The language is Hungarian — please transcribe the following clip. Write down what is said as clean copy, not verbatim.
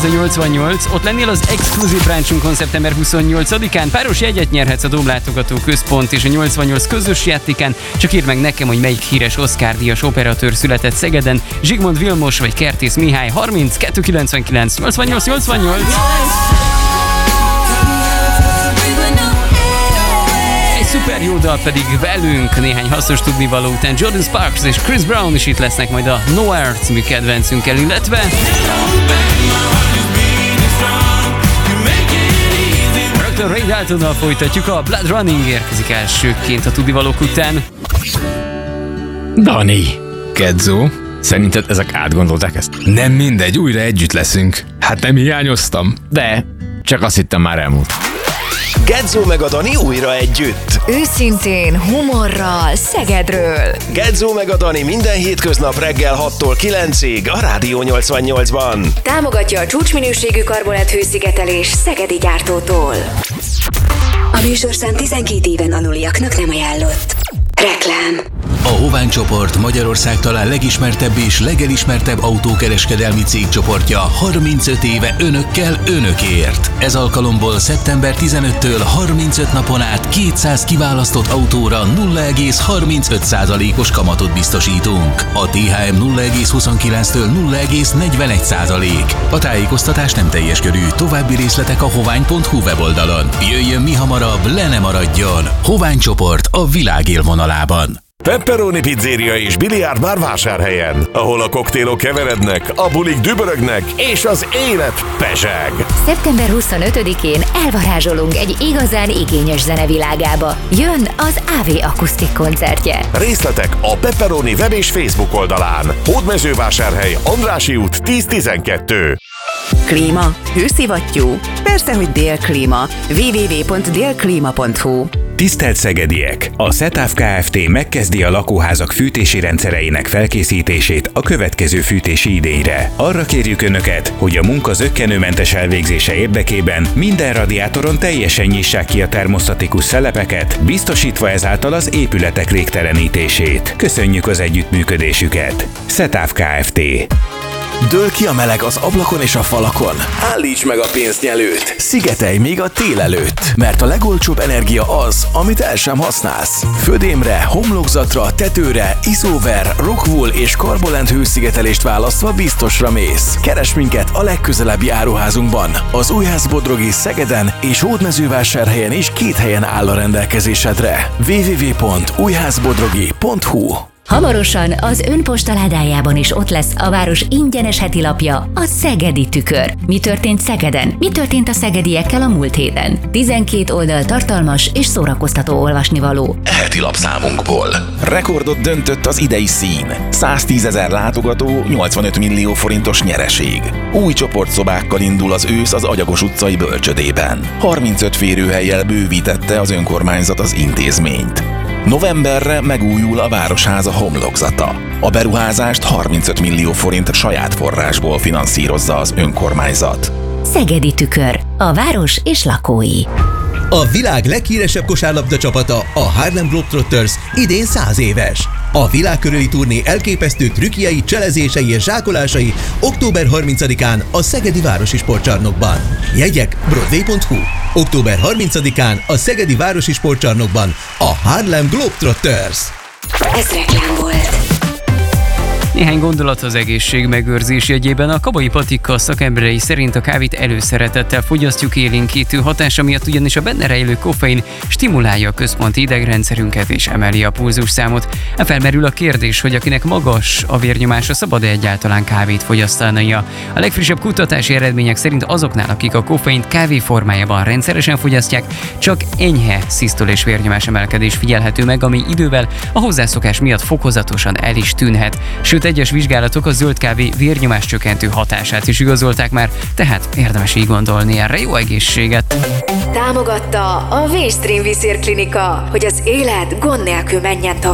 ez a 88. Ott lennél az exkluzív bránchunkon szeptember 28-án. Páros jegyet nyerhetsz a Dómlátogató Központ és a 88 közös játékán. Csak írd meg nekem, hogy melyik híres Oscar-díjas operatőr született Szegeden. Zsigmond Vilmos vagy Kertész Mihály. 30 299 88 88. Szuper jó dal pedig velünk, néhány hasznos tudnivaló után Jordan Sparks és Chris Brown is itt lesznek majd a Nowhere című kedvencünkkel, illetve rögtön Ray Daltonnal folytatjuk, a Blood Running érkezik elsőként a tudnivalók után. Dani, Kedzó, szerinted ezek átgondolták ezt? Nem mindegy, újra együtt leszünk. Hát nem hiányoztam, de csak azt hittem már elmúlt. Gedzó meg a Dani újra együtt. Őszintén, humorral, Szegedről. Gedzó meg a Dani minden hétköznap reggel 6-tól 9-ig a Rádió 88-ban. Támogatja a csúcsminőségű karbonát hőszigetelés szegedi gyártótól. A műsorszám 12 éven aluliaknak nem ajánlott. Reklám. A Hovány csoport Magyarország talán legismertebb és legelismertebb autókereskedelmi cégcsoportja 35 éve önökkel, önökért. Ez alkalomból szeptember 15-től 35 napon át 200 kiválasztott autóra 0,35%-os kamatot biztosítunk. A THM 0,29-től 0,41%. A tájékoztatás nem teljes körű, további részletek a hovány.hu weboldalon. Jöjjön mi hamarabb, le ne maradjon! Hovány csoport a világ élvonalában. Pepperoni Pizzeria és Biliárdbár Vásárhelyen, ahol a koktélok keverednek, a bulik dübörögnek és az élet pezseg. Szeptember 25-én elvarázsolunk egy igazán igényes zenevilágába. Jön az AV Akusztik koncertje. Részletek a Pepperoni web és Facebook oldalán. Hódmezővásárhely, Andrássy út 10-12. Klíma? Hőszivattyú? Persze, hogy Délklíma. www.delklima.hu. Tisztelt szegediek! A SETAF Kft. Megkezdi a lakóházak fűtési rendszereinek felkészítését a következő fűtési idényre. Arra kérjük Önöket, hogy a munka zökkenőmentes elvégzése érdekében minden radiátoron teljesen nyissák ki a termosztatikus szelepeket, biztosítva ezáltal az épületek légtelenítését. Köszönjük az együttműködésüket! SETAF Kft. Dől ki a meleg az ablakon és a falakon. Állíts meg a pénznyelőt. Szigetelj még a tél előtt, mert a legolcsóbb energia az, amit el sem használsz. Födémre, homlokzatra, tetőre, iszóver, rockwool és karbolent hőszigetelést választva biztosra mész. Keresd minket a legközelebbi áruházunkban. Az Újház-Bodrogi Szegeden és Hódmezővásárhelyen is 2 helyen áll a rendelkezésedre. www.újházbodrogi.hu. Hamarosan az Ön postaládájában is ott lesz a város ingyenes heti lapja, a Szegedi Tükör. Mi történt Szegeden? Mi történt a szegediekkel a múlt héten? 12 oldal tartalmas és szórakoztató olvasnivaló. Heti lapszámunkból. Rekordot döntött az idei szín. 110 000 látogató, 85 millió forintos nyereség. Új csoportszobákkal indul az ősz az Agyagos utcai bölcsödében. 35 férőhellyel bővítette az önkormányzat az intézményt. Novemberre megújul a Városháza homlokzata. A beruházást 35 millió forint saját forrásból finanszírozza az önkormányzat. Szegedi Tükör. A város és lakói. A világ leghíresebb kosárlabda csapata, a Harlem Globetrotters idén 100 éves. A világkörüli turné elképesztő trükkjei, cselezései és zsákolásai október 30-án a Szegedi Városi Sportcsarnokban. Jegyek Broadway.hu. Október 30-án a Szegedi Városi Sportcsarnokban a Harlem Globetrotters. Ez reklám volt. Néhány gondolat az egészség megőrzés jegyében. A Kabai Patika szakemberei szerint a kávét előszeretettel fogyasztjuk, élénkítő hatása miatt ugyanis a benne rejlő koffein stimulálja a központi idegrendszerünket és emeli a pulzusszámot. Felmerül a kérdés, hogy akinek magas a vérnyomása, szabad-e egyáltalán kávét fogyasztania. A legfrissebb kutatási eredmények szerint azoknál, akik a koffeint kávé formájában rendszeresen fogyasztják, csak enyhe szisztol és vérnyomás emelkedés figyelhető meg, ami idővel a hozzászokás miatt fokozatosan el is tűnhet. Sőt, egyes vizsgálatok a zöld kávé vérnyomás csökkentő hatását is igazolták már, tehát érdemes így gondolni erre. Jó egészséget! Támogatta a Vérstream Viszér Klinika, hogy az élet gond nélkül menjen tovább.